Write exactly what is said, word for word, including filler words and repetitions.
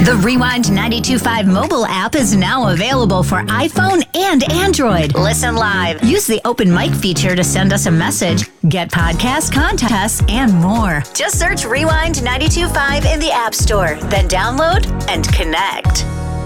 The Rewind ninety-two point five mobile app is now available for iPhone and Android. Listen live. Use the open mic feature to send us a message, get podcast contests, and more. Just search Rewind ninety-two point five in the App Store, then download and connect.